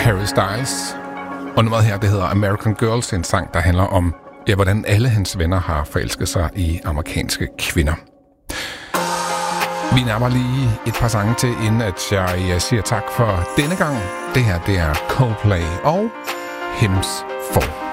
Harry Styles. Og nummeret her, det hedder American Girls, en sang, der handler om, hvordan alle hans venner har forelsket sig i amerikanske kvinder. Vi nærmer lige et par sange til, inden at jeg siger tak for denne gang. Det her, det er Coldplay og Hymns for